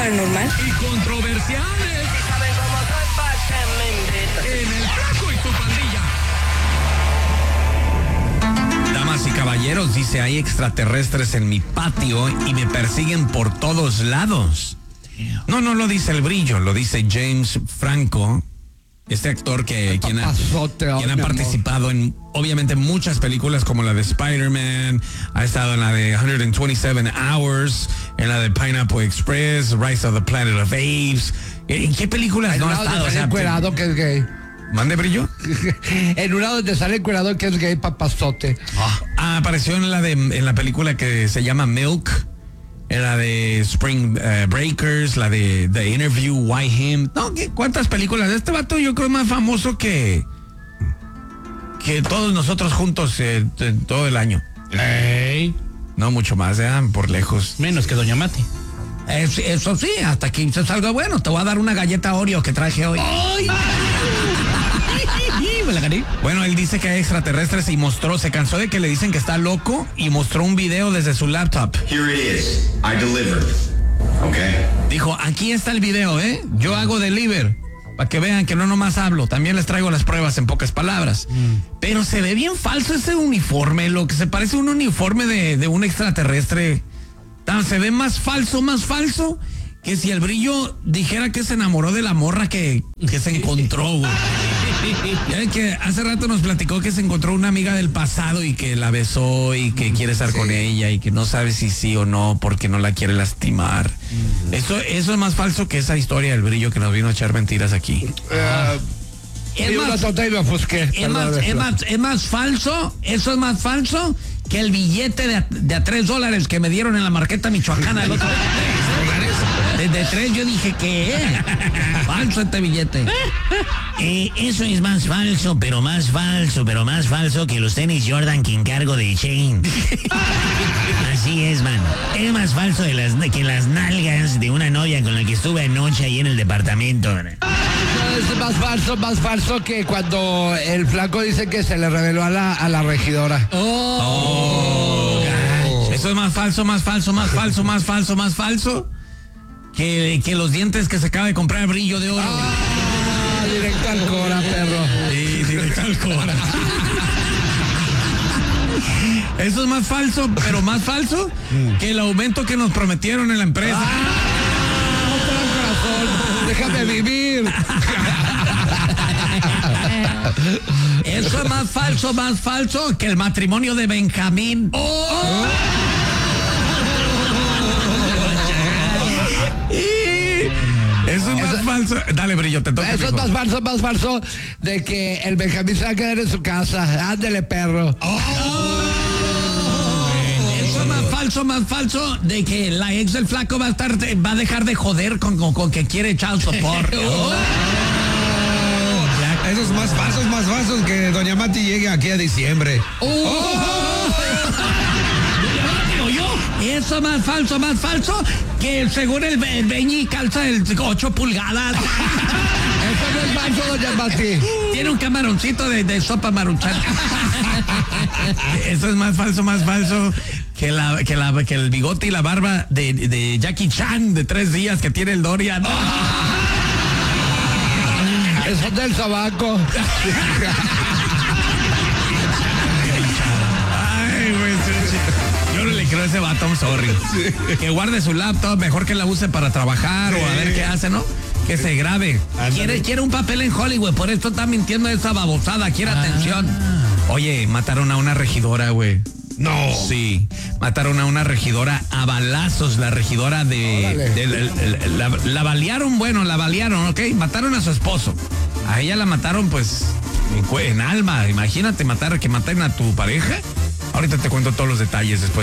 paranormal y controversiales. En El Flaco y su pandilla. Damas y caballeros, dice, hay extraterrestres en mi patio y me persiguen por todos lados. No lo dice el Brillo, lo dice James Franco, este actor quien ha participado en, obviamente, muchas películas como la de Spider-Man, ha estado en la de 127 Hours, en la de Pineapple Express, Rise of the Planet of Apes. ¿En qué películas no ha estado? Sale encuerado que es gay. ¿Mande, Brillo? En una donde sale encuerado que es gay, papazote. Apareció en la película que se llama Milk, en la de Spring Breakers, la de The Interview, Why Him. No, ¿cuántas películas? Este vato yo creo es más famoso que todos nosotros juntos todo el año. Hey. No mucho más, por lejos. Menos que Doña Mati. Eso sí, hasta que se salga bueno, te voy a dar una galleta Oreo que traje hoy. ¡Ay! Me la gané. Bueno, él dice que hay extraterrestres y se cansó de que le dicen que está loco y mostró un video desde su laptop. Here it is. I delivered. Okay. Dijo, aquí está el video, yo hago deliver. Para que vean que no nomás hablo, también les traigo las pruebas en pocas palabras. Pero se ve bien falso ese uniforme, lo que se parece a un uniforme de un extraterrestre. Se ve más falso que si el Brillo dijera que se enamoró de la morra que se encontró, güey. Ya ven que hace rato nos platicó que se encontró una amiga del pasado y que la besó y que quiere estar con ella y que no sabe si sí o no porque no la quiere lastimar. Eso es más falso que esa historia del Brillo que nos vino a echar mentiras aquí. Es más falso, eso es más falso que el billete de a $3 que me dieron en la Marqueta Michoacana el otro día. De 3 yo dije que falso este billete. Eso es más falso que los tenis Jordan que encargo de Shane. Así es, man. Es más falso que las nalgas de una novia con la que estuve anoche ahí en el departamento. Es más falso que cuando el Flaco dice que se le reveló a la regidora. Eso es más falso que los dientes que se acaba de comprar Brillo de Oro. Directo al Cora, perro. Sí, directo al Cora. Eso es más falso, pero más falso que el aumento que nos prometieron en la empresa. Corazón, déjame vivir. Eso es más falso que el matrimonio de Benjamín. Eso es más falso. Dale, Brillo, te toca. Eso es más falso de que el Benjamín se va a quedar en su casa. Ándele, perro. Eso es más falso de que la ex del Flaco va a dejar de joder con que quiere child support. Eso es más falsos que Doña Mati llegue aquí a diciembre. Eso es más falso que según el Beñi calza el 8 pulgadas. Eso no es falso, Doña Mati. Tiene un camaroncito de sopa maruchan. Eso es más falso que el bigote y la barba de Jackie Chan de 3 días que tiene el Dorian. Eso es del sobaco. Ay, güey, yo no le creo a ese vato, I'm sorry. Que guarde su laptop, mejor que la use para trabajar o a ver qué hace, ¿no? Que se grabe. Quiere un papel en Hollywood, por esto está mintiendo esa babosada, quiere atención. Oye, mataron a una regidora, güey. No. Sí, mataron a una regidora a balazos, la regidora la balearon, ¿ok? Mataron a su esposo. A ella la mataron, pues, en alma. Imagínate que maten a tu pareja. Ahorita te cuento todos los detalles después.